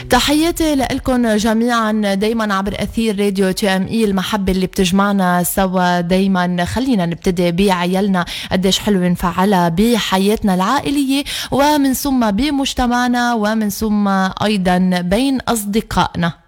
تحياتي لكم جميعا دايما عبر أثير راديو TME، المحبة اللي بتجمعنا سوا دايما. خلينا نبتدي بعيالنا قديش حلو نفعلها بحياتنا العائلية، ومن ثم بمجتمعنا، ومن ثم أيضا بين أصدقائنا.